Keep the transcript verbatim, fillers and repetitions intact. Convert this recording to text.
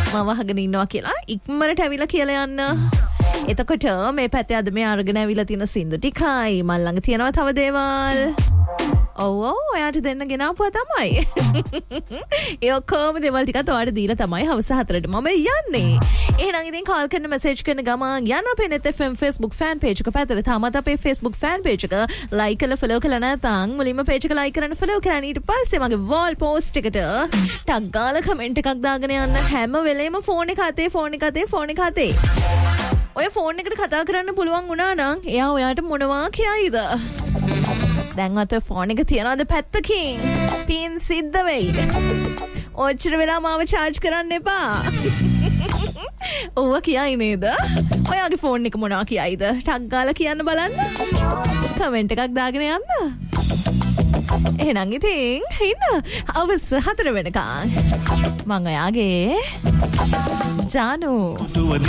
මම අහගෙන ඉන්නවා කියලා ඉක්මනට ඇවිල්ලා කියලා යන්න. එතකොට මේ පැත්තේ අද මේ අරගෙන ඇවිල්ලා තියෙන සින්දු ටිකයි මල් ළඟ තියෙනවා තව දේවල්. ඔව් ඔව් ඔයාට දෙන්න ගෙනාපුවා තමයි. ඒ ඔක්කොම දේවල් ටිකත් ඔයාට දීලා තමයි හවස හතරට මම යන්නේ. එහෙනම් ඉතින් කෝල් කරන මෙසේජ් කරන ගමන් යන්න අපේ net f m Facebook fan page එක පැත්තට. තාමත් අපේ Facebook fan page එක like කරලා follow කරලා නැත්නම් මුලින්ම page එක like කරන්න follow කරන්න. ඊට පස්සේ මගේ wall post එකට ටග් ගාලා comment එකක් දාගෙන යන්න. හැම වෙලේම phone එක අතේ phone එක අතේ phone එක අතේ. ඔය ෆෝන් එකට කතා කරන්න පුළුවන් වුණා නම් එයා ඔයාට මොනවා කියයිද? දැන් අත ෆෝන් එක තියනවාද පැත්තකින්? පින් සිද්ධ වෙයි. ඔච්චර වෙලා මාව charge කරන්න එපා. ඔව් කියයි නේද? ඔයාගේ ෆෝන් එක මොනවා කියයිද? ටග් ගාලා කියන්න බලන්න. කමෙන්ට් එකක් දාගෙන යන්න. එහෙනම් ඉතින් ඉන්න අවස් හතර වෙනකන් මම ඔයාගේ ජානු